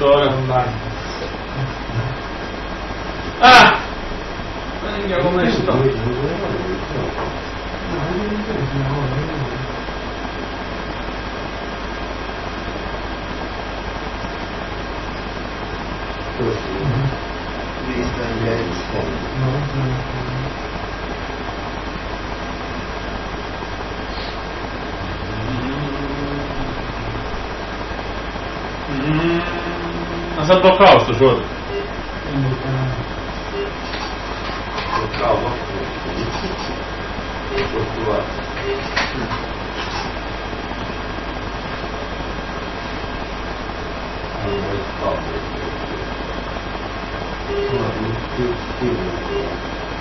professora. Ah! Minchia come sto. Devi stagliare il fondo. Ma si è bloccato sto giorno. Bloccato. Allora, stop.